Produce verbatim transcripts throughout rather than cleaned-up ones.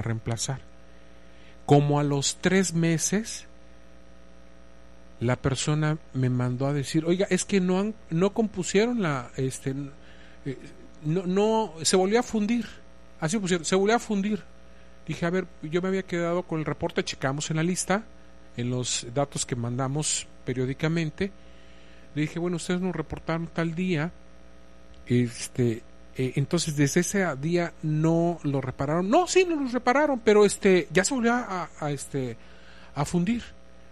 reemplazar. Como a los tres meses, la persona me mandó a decir, oiga, es que no han, no compusieron la, este, eh, no, no, se volvió a fundir, así pusieron, se volvió a fundir. Dije, a ver, yo me había quedado con el reporte, checamos en la lista, en los datos que mandamos periódicamente. Le dije, bueno, ustedes nos reportaron tal día, este, eh, entonces desde ese día no lo repararon. No, sí, no lo repararon, pero este, ya se volvió a, a, a este, a fundir.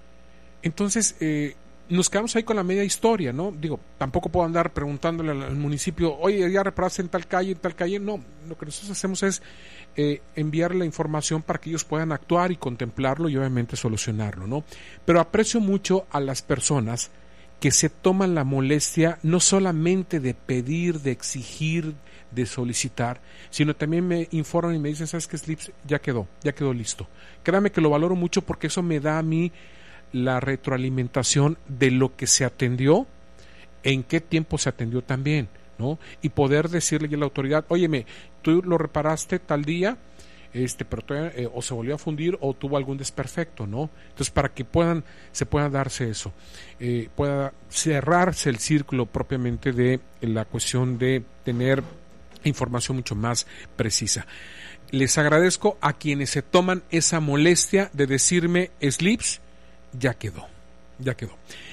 Entonces, eh, nos quedamos ahí con la media historia, ¿no? Digo, tampoco puedo andar preguntándole al, al municipio, oye, ya reparaste en tal calle, en tal calle. No, lo que nosotros hacemos es eh, enviar la información para que ellos puedan actuar y contemplarlo y obviamente solucionarlo, ¿no? Pero aprecio mucho a las personas que se toman la molestia no solamente de pedir, de exigir, de solicitar, sino también me informan y me dicen, ¿sabes qué, Slips? Ya quedó, ya quedó listo. Créame que lo valoro mucho porque eso me da a mí la retroalimentación de lo que se atendió, en qué tiempo se atendió también, ¿no? Y poder decirle a la autoridad, óyeme, tú lo reparaste tal día, este, pero todavía, eh, o se volvió a fundir o tuvo algún desperfecto, ¿no? Entonces, para que puedan, se pueda darse eso, eh, pueda cerrarse el círculo propiamente de la cuestión de tener información mucho más precisa. Les agradezco a quienes se toman esa molestia de decirme, Slips, ya quedó, ya quedó.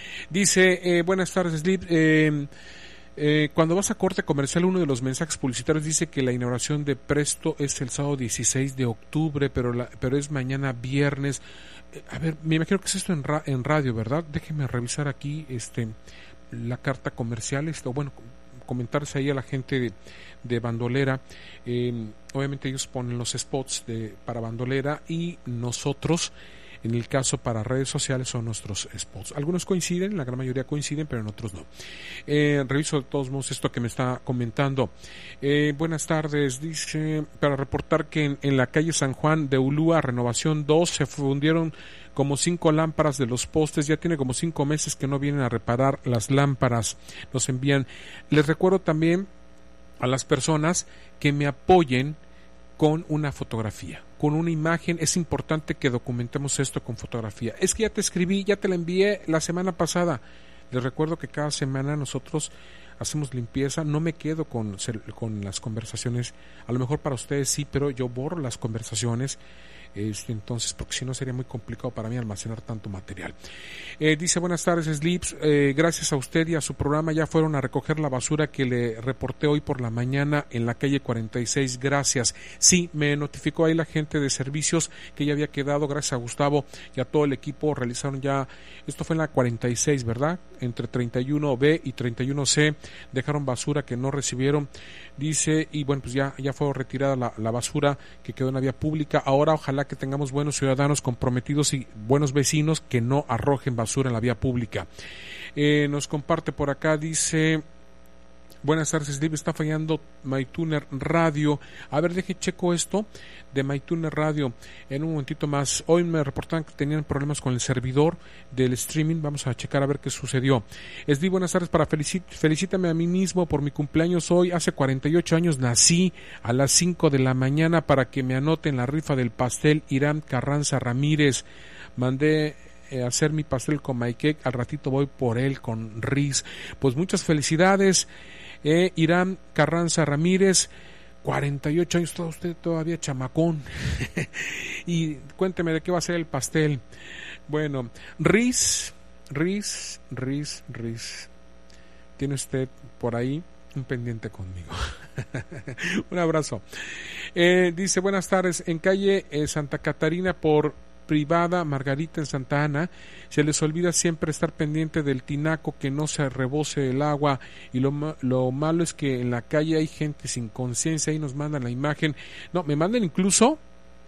Dice, eh, buenas tardes, Slip. Eh, eh, cuando vas a corte comercial, uno de los mensajes publicitarios dice que la inauguración de Presto es el sábado dieciséis de octubre, pero la, pero es mañana viernes. Eh, a ver, me imagino que es esto en, ra, en radio, ¿verdad? Déjeme revisar aquí este la carta comercial, esto, bueno, comentarse ahí a la gente de, de Bandolera. Eh, obviamente ellos ponen los spots de, para Bandolera y nosotros, en el caso para redes sociales, son nuestros spots. Algunos coinciden, la gran mayoría coinciden, pero en otros no. Eh, reviso de todos modos esto que me está comentando. Eh, buenas tardes, dice, para reportar que en, en la calle San Juan de Ulúa, Renovación dos, se fundieron como cinco lámparas de los postes. Ya tiene como cinco meses que no vienen a reparar las lámparas. Nos envían. Les recuerdo también a las personas que me apoyen con una fotografía, con una imagen. Es importante que documentemos esto con fotografía. Es que ya te escribí, ya te la envié la semana pasada. Les recuerdo que cada semana nosotros hacemos limpieza. No me quedo con, con las conversaciones. A lo mejor para ustedes sí, pero yo borro las conversaciones. Este, entonces, porque si no sería muy complicado para mí almacenar tanto material. Eh, dice, buenas tardes, Slips, eh, gracias a usted y a su programa ya fueron a recoger la basura que le reporté hoy por la mañana en la calle cuarenta y seis, gracias. Sí, me notificó ahí la gente de servicios que ya había quedado, gracias a Gustavo y a todo el equipo, realizaron ya, esto fue en la cuarenta y seis, ¿verdad? Entre treinta y uno B y treinta y uno C, dejaron basura que no recibieron, dice, y bueno, pues ya, ya fue retirada la, la basura que quedó en la vía pública. Ahora ojalá que tengamos buenos ciudadanos comprometidos y buenos vecinos que no arrojen basura en la vía pública. Eh, nos comparte por acá, dice, buenas tardes, Slip, está fallando MyTuner Radio. A ver, deje checo esto de MyTuner Radio en un momentito más. Hoy me reportaron que tenían problemas con el servidor del streaming. Vamos a checar a ver qué sucedió. Slip, buenas tardes, para felicit felicítame a mí mismo por mi cumpleaños hoy. Hace cuarenta y ocho años nací, a las cinco de la mañana, para que me anoten la rifa del pastel. Irán Carranza Ramírez. Mandé eh, hacer mi pastel con MyCake. Al ratito voy por él con Riz. Pues muchas felicidades. Eh, Irán Carranza Ramírez, cuarenta y ocho años, todo usted todavía chamacón. Y cuénteme de qué va a ser el pastel. Bueno, Riz, Riz, Riz, Riz, tiene usted por ahí un pendiente conmigo. Un abrazo. Eh, dice, buenas tardes, en calle eh, Santa Catarina por Privada Margarita en Santa Ana, se les olvida siempre estar pendiente del tinaco, que no se rebose el agua, y lo, lo malo es que en la calle hay gente sin conciencia. Ahí nos mandan la imagen, no, me mandan incluso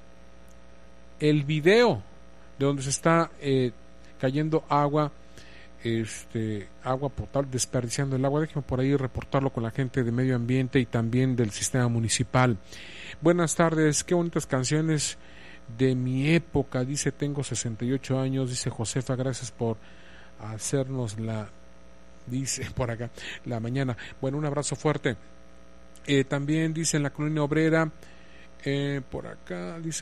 el video de donde se está eh, cayendo agua, este agua potable, desperdiciando el agua. Déjenme por ahí reportarlo con la gente de medio ambiente y también del sistema municipal. Buenas tardes, qué bonitas canciones de mi época, dice, tengo sesenta y ocho años, dice Josefa, gracias por hacernos la, dice por acá, la mañana. Bueno, un abrazo fuerte. Eh, también dice en la colonia obrera, eh, por acá, dice